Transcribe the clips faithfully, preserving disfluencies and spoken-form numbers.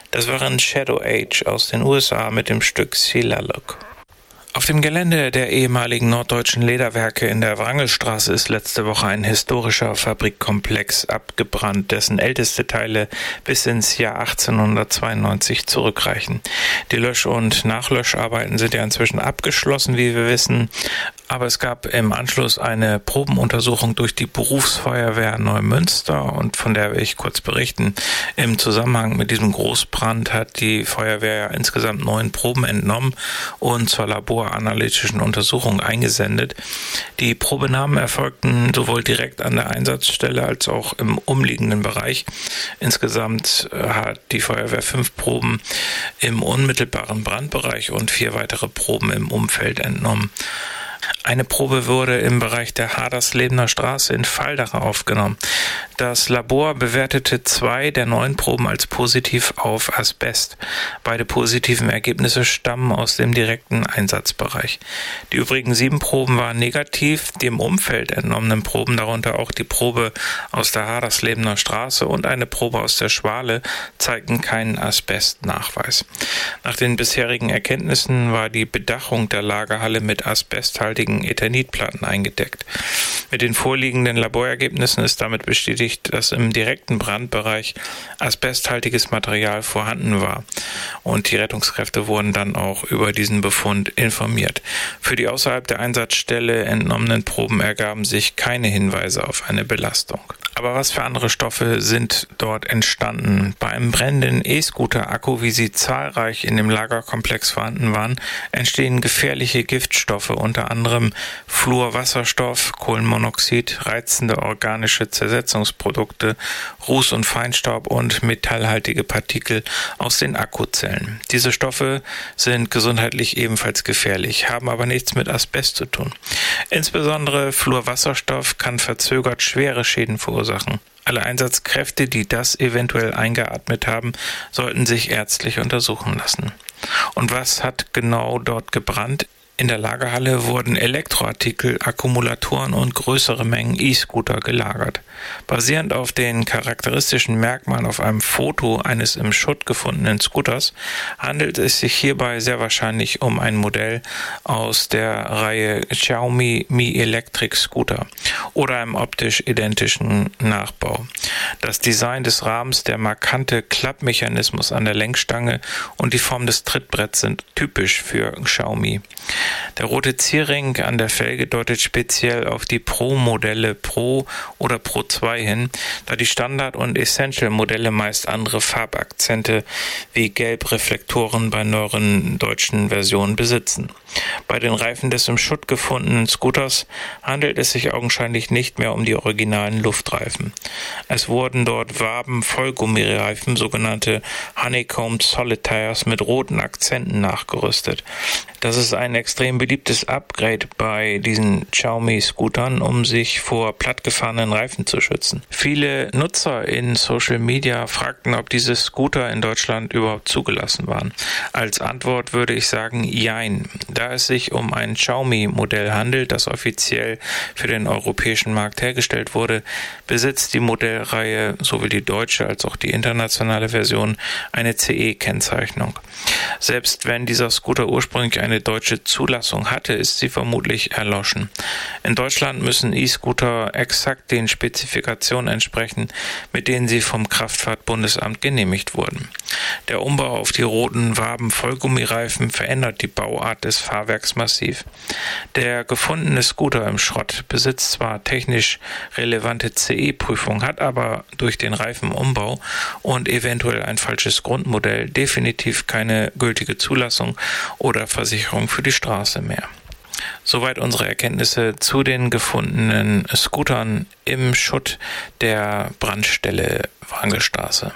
Das waren Shadow Age aus den U S A mit dem Stück Sheila Look. Auf dem Gelände der ehemaligen Norddeutschen Lederwerke in der Wrangelstraße ist letzte Woche ein historischer Fabrikkomplex abgebrannt, dessen älteste Teile bis ins Jahr achtzehnhundertzweiundneunzig zurückreichen. Die Lösch- und Nachlöscharbeiten sind ja inzwischen abgeschlossen, wie wir wissen. Aber es gab im Anschluss eine Probenuntersuchung durch die Berufsfeuerwehr Neumünster und von der will ich kurz berichten. Im Zusammenhang mit diesem Großbrand hat die Feuerwehr insgesamt neun Proben entnommen und zur laboranalytischen Untersuchung eingesendet. Die Probenahmen erfolgten sowohl direkt an der Einsatzstelle als auch im umliegenden Bereich. Insgesamt hat die Feuerwehr fünf Proben im unmittelbaren Brandbereich und vier weitere Proben im Umfeld entnommen. Eine Probe wurde im Bereich der Haderslebener Straße in Valdach aufgenommen. Das Labor bewertete zwei der neun Proben als positiv auf Asbest. Beide positiven Ergebnisse stammen aus dem direkten Einsatzbereich. Die übrigen sieben Proben waren negativ. Die im Umfeld entnommenen Proben, darunter auch die Probe aus der Haderslebener Straße und eine Probe aus der Schwale, zeigten keinen Asbestnachweis. Nach den bisherigen Erkenntnissen war die Bedachung der Lagerhalle mit asbesthaltigen Eternitplatten eingedeckt. Mit den vorliegenden Laborergebnissen ist damit bestätigt, dass im direkten Brandbereich asbesthaltiges Material vorhanden war. Und die Rettungskräfte wurden dann auch über diesen Befund informiert. Für die außerhalb der Einsatzstelle entnommenen Proben ergaben sich keine Hinweise auf eine Belastung. Aber was für andere Stoffe sind dort entstanden? Bei einem brennenden E-Scooter-Akku, wie sie zahlreich in dem Lagerkomplex vorhanden waren, entstehen gefährliche Giftstoffe, unter anderem Fluorwasserstoff, Kohlenmonoxid, reizende organische Zersetzungsprodukte, Ruß- und Feinstaub und metallhaltige Partikel aus den Akkuzellen. Diese Stoffe sind gesundheitlich ebenfalls gefährlich, haben aber nichts mit Asbest zu tun. Insbesondere Fluorwasserstoff kann verzögert schwere Schäden verursachen. Alle Einsatzkräfte, die das eventuell eingeatmet haben, sollten sich ärztlich untersuchen lassen. Und was hat genau dort gebrannt? In der Lagerhalle wurden Elektroartikel, Akkumulatoren und größere Mengen E-Scooter gelagert. Basierend auf den charakteristischen Merkmalen auf einem Foto eines im Schutt gefundenen Scooters handelt es sich hierbei sehr wahrscheinlich um ein Modell aus der Reihe Xiaomi Mi Electric Scooter oder einem optisch identischen Nachbau. Das Design des Rahmens, der markante Klappmechanismus an der Lenkstange und die Form des Trittbretts sind typisch für Xiaomi. Der rote Zierring an der Felge deutet speziell auf die Pro-Modelle Pro oder Pro zwei hin, da die Standard- und Essential-Modelle meist andere Farbakzente wie Gelbreflektoren bei neueren deutschen Versionen besitzen. Bei den Reifen des im Schutt gefundenen Scooters handelt es sich augenscheinlich nicht mehr um die originalen Luftreifen. Es wurden dort Waben-Vollgummireifen, sogenannte Honeycomb Solid Tires mit roten Akzenten nachgerüstet. Das ist ein extrem beliebtes Upgrade bei diesen Xiaomi-Scootern, um sich vor plattgefahrenen Reifen zu schützen. Viele Nutzer in Social Media fragten, ob diese Scooter in Deutschland überhaupt zugelassen waren. Als Antwort würde ich sagen, jein. Da es sich um ein Xiaomi-Modell handelt, das offiziell für den europäischen Markt hergestellt wurde, besitzt die Modellreihe, sowohl die deutsche als auch die internationale Version, eine C E-Kennzeichnung. Selbst wenn dieser Scooter ursprünglich eine deutsche Zulassung hatte, ist sie vermutlich erloschen. In Deutschland müssen E-Scooter exakt den Spezifikationen entsprechen, mit denen sie vom Kraftfahrtbundesamt genehmigt wurden. Der Umbau auf die roten Waben-Vollgummireifen verändert die Bauart des Fahrwerks massiv. Der gefundene Scooter im Schrott besitzt zwar technisch relevante C E-Prüfung, hat aber durch den Reifenumbau und eventuell ein falsches Grundmodell definitiv keine gültige Zulassung oder Versicherung für die Straße mehr. Soweit unsere Erkenntnisse zu den gefundenen Scootern im Schutt der Brandstelle Wrangelstraße.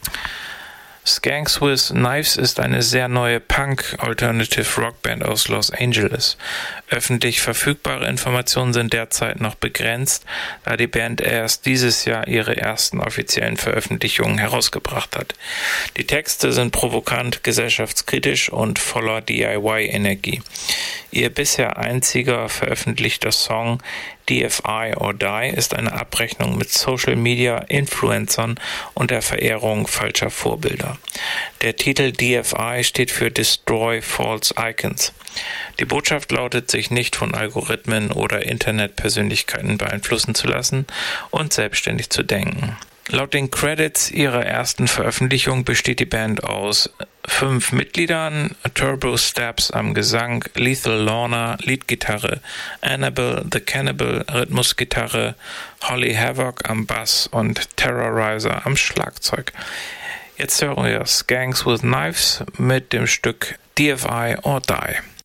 Skanks with Knives ist eine sehr neue Punk-Alternative-Rockband aus Los Angeles. Öffentlich verfügbare Informationen sind derzeit noch begrenzt, da die Band erst dieses Jahr ihre ersten offiziellen Veröffentlichungen herausgebracht hat. Die Texte sind provokant, gesellschaftskritisch und voller D I Y-Energie. Ihr bisher einziger veröffentlichter Song D F I or Die ist eine Abrechnung mit Social-Media-Influencern und der Verehrung falscher Vorbilder. Der Titel D F I steht für Destroy False Icons. Die Botschaft lautet, sich nicht von Algorithmen oder Internetpersönlichkeiten beeinflussen zu lassen und selbstständig zu denken. Laut den Credits ihrer ersten Veröffentlichung besteht die Band aus fünf Mitgliedern: Turbo Steps am Gesang, Lethal Lorna Leadgitarre, Annabelle the Cannibal Rhythmusgitarre, Holly Havoc am Bass und Terrorizer am Schlagzeug. Jetzt hören wir Skanks with Knives mit dem Stück D F I or Die.